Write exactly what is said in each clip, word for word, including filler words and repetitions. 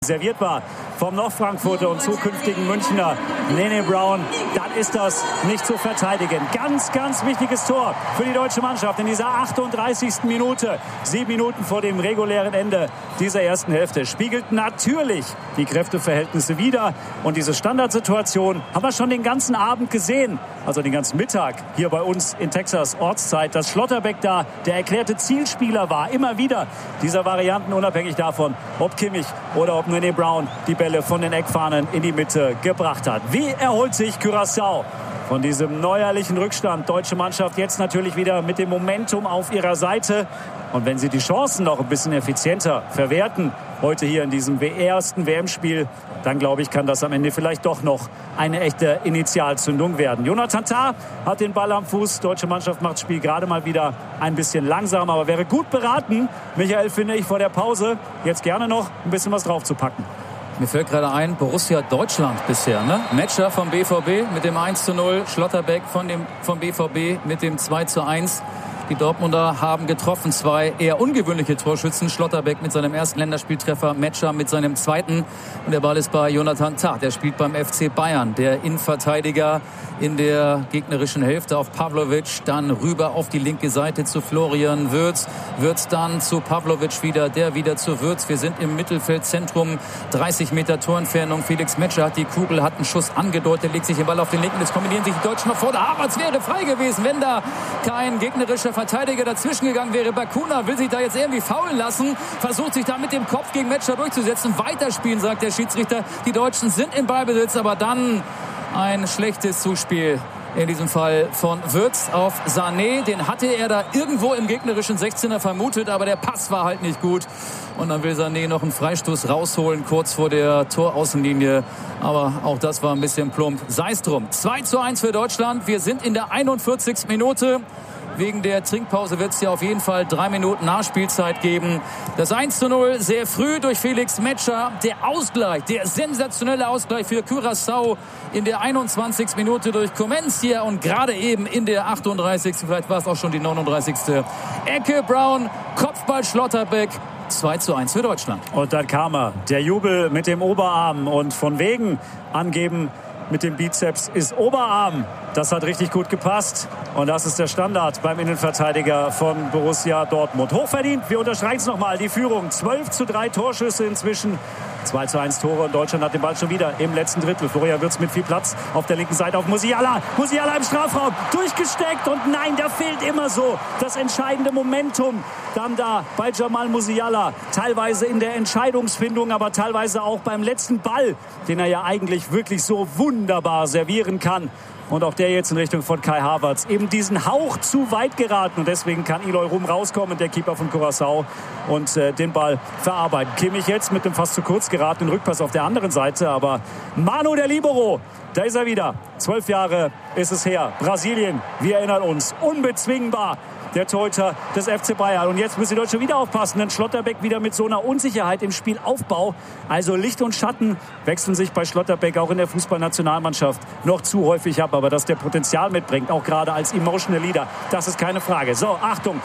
serviert war vom Nordfrankfurter und zukünftigen Münchner Nene Brown, dann ist das nicht zu verteidigen. Ganz, ganz wichtiges Tor für die deutsche Mannschaft in dieser achtunddreißigsten Minute. Sieben Minuten vor dem regulären Ende dieser ersten Hälfte. Spiegelt natürlich die Kräfteverhältnisse wider. Und diese Standardsituation haben wir schon den ganzen Abend gesehen, also den ganzen Mittag hier bei uns in Texas Ortszeit, dass Schlotterbeck da der erklärte Zielspieler war. Immer wieder dieser Varianten, unabhängig davon, ob Kimmich oder ob Nene Brown die Bälle von den Eckfahnen in die Mitte gebracht hat. Wie erholt sich Curaçao von diesem neuerlichen Rückstand? Deutsche Mannschaft jetzt natürlich wieder mit dem Momentum auf ihrer Seite. Und wenn sie die Chancen noch ein bisschen effizienter verwerten, heute hier in diesem ersten W M-Spiel, dann glaube ich, kann das am Ende vielleicht doch noch eine echte Initialzündung werden. Jonathan Tah hat den Ball am Fuß. Deutsche Mannschaft macht das Spiel gerade mal wieder ein bisschen langsam, aber wäre gut beraten, Michael, finde ich, vor der Pause jetzt gerne noch ein bisschen was draufzupacken. Mir fällt gerade ein, Borussia Deutschland bisher, ne? Metscher vom B V B mit dem eins zu null, Schlotterbeck von dem, vom B V B mit dem zwei zu eins. Die Dortmunder haben getroffen, zwei eher ungewöhnliche Torschützen. Schlotterbeck mit seinem ersten Länderspieltreffer, Metscher mit seinem zweiten. Und der Ball ist bei Jonathan Tah, der spielt beim F C Bayern. Der Innenverteidiger in der gegnerischen Hälfte auf Pavlovic, dann rüber auf die linke Seite zu Florian Wirtz. Wirtz dann zu Pavlovic wieder, der wieder zu Wirtz. Wir sind im Mittelfeldzentrum, dreißig Meter Torentfernung. Felix Metscher hat die Kugel, hat einen Schuss angedeutet, legt sich den Ball auf den linken. Jetzt kombinieren sich die Deutschen noch vor. Havertz wäre frei gewesen, wenn da kein gegnerischer Verteidiger dazwischen gegangen wäre. Bakuna will sich da jetzt irgendwie faulen lassen, versucht sich da mit dem Kopf gegen Metscher durchzusetzen. Weiterspielen, sagt der Schiedsrichter. Die Deutschen sind im Ballbesitz, aber dann ein schlechtes Zuspiel. In diesem Fall von Wirtz auf Sané. Den hatte er da irgendwo im gegnerischen sechzehner vermutet, aber der Pass war halt nicht gut. Und dann will Sané noch einen Freistoß rausholen, kurz vor der Toraußenlinie. Aber auch das war ein bisschen plump. Sei es drum. zwei zu eins für Deutschland. Wir sind in der einundvierzigsten Minute. Wegen der Trinkpause wird es ja auf jeden Fall drei Minuten Nachspielzeit geben. Das eins zu null sehr früh durch Felix Metscher. Der Ausgleich, der sensationelle Ausgleich für Curaçao in der einundzwanzigsten Minute durch Comencia und gerade eben in der achtunddreißigsten Vielleicht war es auch schon die neununddreißigste Ecke Brown, Kopfball Schlotterbeck. zwei zu eins für Deutschland. Und dann kam er, der Jubel mit dem Oberarm und von wegen angeben mit dem Bizeps ist Oberarm. Das hat richtig gut gepasst. Und das ist der Standard beim Innenverteidiger von Borussia Dortmund. Hochverdient, wir unterstreichen es nochmal, die Führung. zwölf zu drei Torschüsse inzwischen. zwei zu eins Tore und Deutschland hat den Ball schon wieder im letzten Drittel. Florian Wirtz mit viel Platz auf der linken Seite auf Musiala. Musiala im Strafraum, durchgesteckt und nein, da fehlt immer so das entscheidende Momentum. Dann da bei Jamal Musiala, teilweise in der Entscheidungsfindung, aber teilweise auch beim letzten Ball, den er ja eigentlich wirklich so wunderbar servieren kann. Und auch der jetzt in Richtung von Kai Havertz. Eben diesen Hauch zu weit geraten. Und deswegen kann Eloy Rum rauskommen, der Keeper von Curaçao, und äh, den Ball verarbeiten. Kimmich jetzt mit dem fast zu kurz geratenen Rückpass auf der anderen Seite. Aber Manu, der Libero, da ist er wieder. Zwölf Jahre ist es her. Brasilien, wir erinnern uns, unbezwingbar. Der Torhüter des F C Bayern. Und jetzt müssen die Deutschen wieder aufpassen, denn Schlotterbeck wieder mit so einer Unsicherheit im Spielaufbau. Also Licht und Schatten wechseln sich bei Schlotterbeck auch in der Fußballnationalmannschaft noch zu häufig ab. Aber dass der Potenzial mitbringt, auch gerade als Emotional Leader, das ist keine Frage. So, Achtung,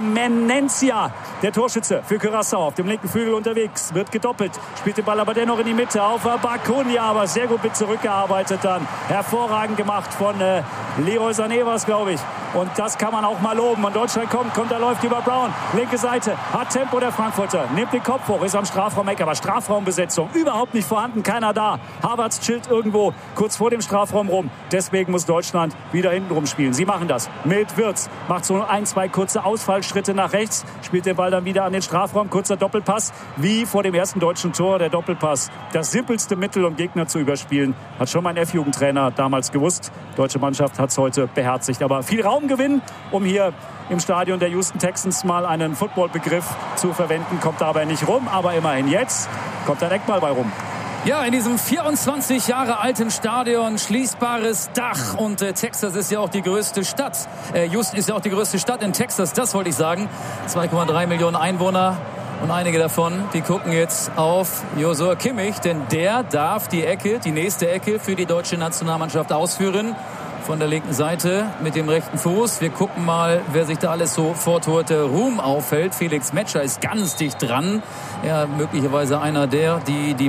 Comencia, der Torschütze für Curaçao, auf dem linken Flügel unterwegs, wird gedoppelt, spielt den Ball aber dennoch in die Mitte auf Bakuna, aber sehr gut mit zurückgearbeitet dann. Hervorragend gemacht von äh, Leroy Sané, was glaube ich. Und das kann man auch mal loben. Und Deutschland kommt, kommt, er läuft über Brown. Linke Seite, hat Tempo der Frankfurter. Nimmt den Kopf hoch, ist am Strafraum-Eck, aber Strafraumbesetzung überhaupt nicht vorhanden, keiner da. Havertz chillt irgendwo kurz vor dem Strafraum rum. Deswegen muss Deutschland wieder hinten rumspielen. Sie machen das mit Wirtz. Macht so ein, zwei kurze Ausfallschritte nach rechts. Spielt den Ball dann wieder an den Strafraum. Kurzer Doppelpass. Wie vor dem ersten deutschen Tor der Doppelpass. Das simpelste Mittel, um Gegner zu überspielen. Hat schon mein F-Jugendtrainer damals gewusst. Deutsche Mannschaft hat es heute beherzigt. Aber viel Raumgewinn, um hier im Stadion der Houston Texans mal einen Footballbegriff zu verwenden. Kommt dabei nicht rum, aber immerhin jetzt kommt ein Eckball bei rum. Ja, in diesem vierundzwanzig Jahre alten Stadion, schließbares Dach, und äh, Texas ist ja auch die größte Stadt. Äh, Houston ist ja auch die größte Stadt in Texas, das wollte ich sagen. zwei Komma drei Millionen Einwohner. Und einige davon, die gucken jetzt auf Joshua Kimmich, denn der darf die Ecke, die nächste Ecke für die deutsche Nationalmannschaft ausführen. Von der linken Seite mit dem rechten Fuß. Wir gucken mal, wer sich da alles so vor Torhüter Ruhm auffällt. Felix Metscher ist ganz dicht dran. Ja, möglicherweise einer der, die die